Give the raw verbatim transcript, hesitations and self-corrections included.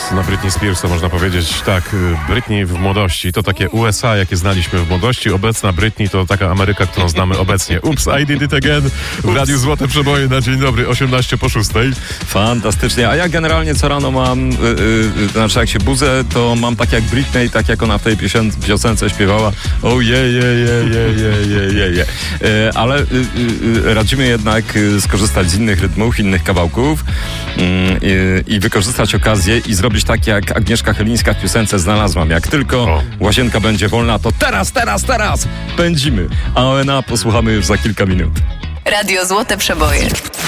na Britney Spears, to można powiedzieć tak, Britney w młodości to takie U S A, jakie znaliśmy w młodości, obecna Britney to taka Ameryka, którą znamy obecnie. Ups, I did it again. W Radiu Złote Przeboje na dzień dobry, osiemnaście po szóstej. Fantastycznie, a ja generalnie co rano mam, yy, yy, znaczy jak się budzę, to mam tak jak Britney, tak jak ona w tej piosen- piosence śpiewała, o je, je, je, je, je, je, je, je. Yy, ale yy, yy, radzimy jednak yy, skorzystać z innych rytmów, innych kawałków yy, yy, i wykorzystać okazję i zrobić tak, jak Agnieszka Chylińska w piosence Znalazłam. Jak tylko o. łazienka będzie wolna, to teraz, teraz, teraz pędzimy. A O N A posłuchamy już za kilka minut. Radio Złote Przeboje.